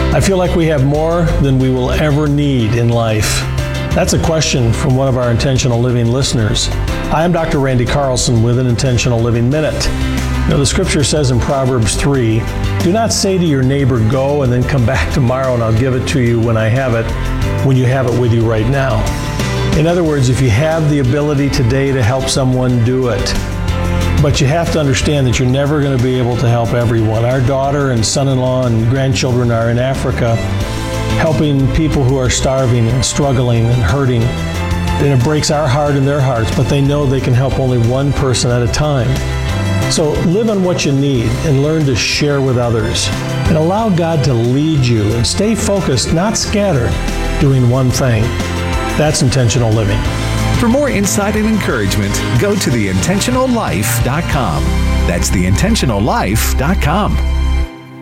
I feel like we have more than we will ever need in life. That's a question from one of our Intentional Living listeners. Hi, I'm Dr. Randy Carlson with an Intentional Living Minute. The scripture says in Proverbs 3, do not say to your neighbor, go and then come back tomorrow and I'll give it to you when I have it, when you have it with you right now. In other words, if you have the ability today to help someone, do it. But you have to understand that you're never going to be able to help everyone. Our daughter and son-in-law and grandchildren are in Africa helping people who are starving and struggling and hurting. And it breaks our heart and their hearts, but they know they can help only one person at a time. So live on what you need and learn to share with others. And allow God to lead you and stay focused, not scattered, doing one thing. That's intentional living. For more insight and encouragement, go to theintentionallife.com. That's theintentionallife.com.